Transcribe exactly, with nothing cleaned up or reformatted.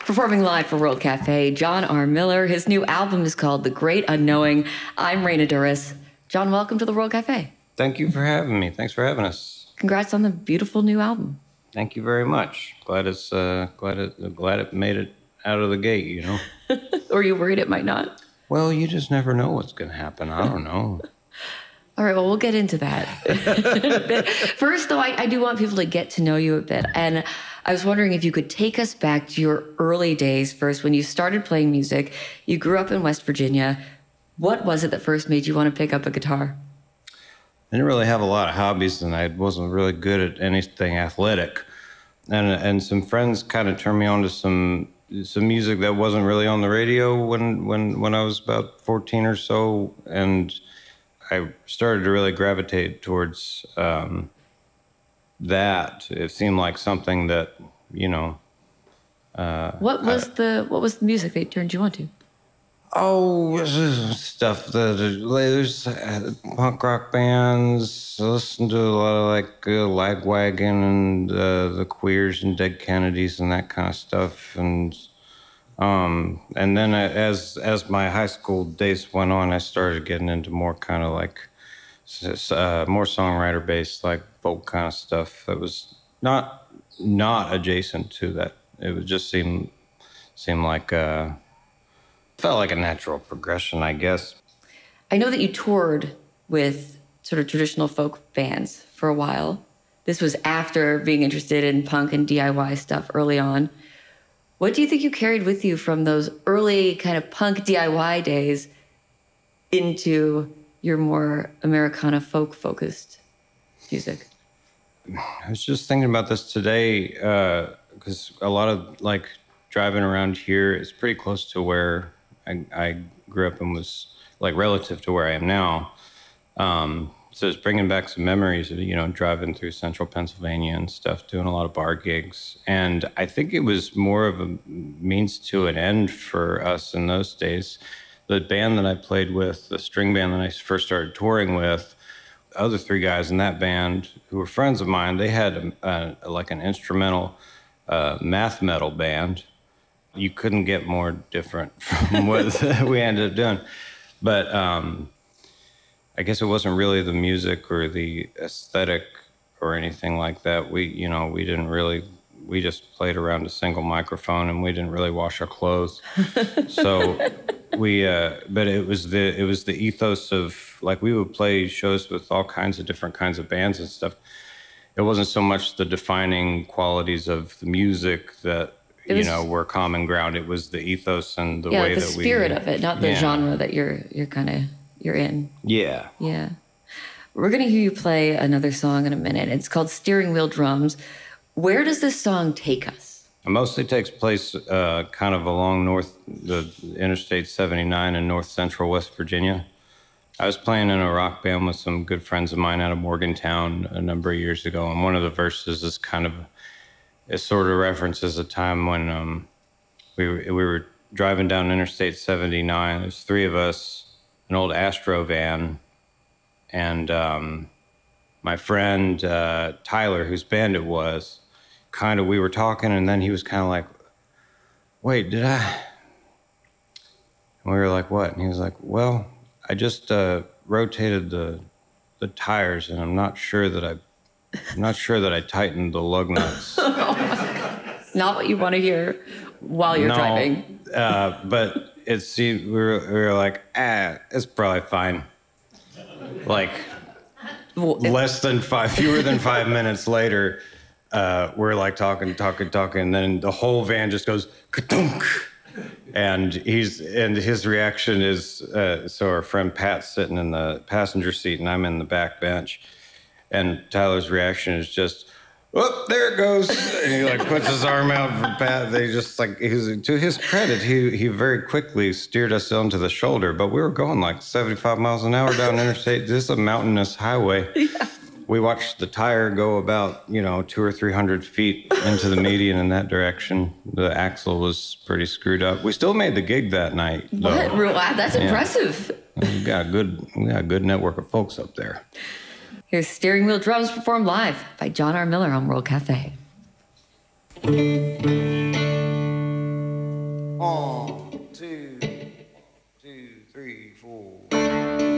Performing live for World Cafe, John R. Miller. His new album is called The Great Unknowing. I'm Raina Duras. John, welcome to the World Cafe. Thank you for having me. Thanks for having us. Congrats on the beautiful new album. Thank you very much. Glad it's uh, glad it glad it made it out of the gate. You know. Or you worried it might not? Well, you just never know what's going to happen. I don't know. All right, well, we'll get into that. First, though, I, I do want people to get to know you a bit. And I was wondering if you could take us back to your early days first, when you started playing music. You grew up in West Virginia. What was it that first made you want to pick up a guitar? I didn't really have a lot of hobbies, and I wasn't really good at anything athletic. And and some friends kind of turned me on to some some music that wasn't really on the radio when, when, when I was about fourteen or so. And I started to really gravitate towards um, that. It seemed like something that, you know. Uh, what was I, the what was the music that turned you on to? Oh, stuff that there's uh, punk rock bands. I listened to a lot of like uh, Lagwagon and uh, the Queers and Dead Kennedys and that kind of stuff. And um, and then as as my high school days went on, I started getting into more kind of like uh, more songwriter based, like folk kind of stuff. That was not not adjacent to that. It would just seem seem like. Uh, Felt like a natural progression, I guess. I know that you toured with sort of traditional folk bands for a while. This was after being interested in punk and D I Y stuff early on. What do you think you carried with you from those early kind of punk D I Y days into your more Americana folk-focused music? I was just thinking about this today, because uh, a lot of, like, driving around here is pretty close to where I, I grew up and was like relative to where I am now. Um, so it's bringing back some memories of, you know, driving through central Pennsylvania and stuff, doing a lot of bar gigs. And I think it was more of a means to an end for us in those days. The band that I played with, the string band that I first started touring with, the other three guys in that band who were friends of mine, they had a, a, like an instrumental uh, math metal band. You couldn't get more different from what we ended up doing. But um, I guess it wasn't really the music or the aesthetic or anything like that. We, you know, we didn't really, we just played around a single microphone and we didn't really wash our clothes. So we, uh, but it was the, it was the ethos of, like, we would play shows with all kinds of different kinds of bands and stuff. It wasn't so much the defining qualities of the music that, you was, know, were common ground. It was the ethos and the yeah, way the that we... the spirit of it, not the yeah. genre that you're you're kind of, you're in. Yeah. Yeah. We're going to hear you play another song in a minute. It's called Steering Wheel Drums. Where does this song take us? It mostly takes place uh, kind of along north, the Interstate seventy-nine in north central West Virginia. I was playing in a rock band with some good friends of mine out of Morgantown a number of years ago, and one of the verses is kind of... It sort of references a time when um, we were, we were driving down Interstate seventy-nine. There's three of us, an old Astro van, and um, my friend uh, Tyler, whose band it was, kind of, we were talking, and then he was kind of like, wait, did I? And we were like, what? And he was like, well, I just uh, rotated the the tires, and I'm not sure that I I'm not sure that I tightened the lug nuts. Not what you want to hear while you're no, driving. uh, but it's we were, we were like, ah, it's probably fine. Like well, it, less than five, fewer than five minutes later, uh, we're like talking, talking, talking, and then the whole van just goes ka-dunk. And he's and his reaction is uh, so our friend Pat's sitting in the passenger seat and I'm in the back bench. And Tyler's reaction is just, oh, there it goes. And he like puts his arm out for Pat. They just like, he's, to his credit, he he very quickly steered us onto the shoulder. But we were going like seventy-five miles an hour down interstate. This is a mountainous highway. Yeah. We watched the tire go about, you know, two or three hundred feet into the median in that direction. The axle was pretty screwed up. We still made the gig that night. What? Wow, that's yeah. impressive. We got a good, we got a good network of folks up there. Here's Steering Wheel Drums performed live by John R. Miller on World Cafe. two, two, three, four.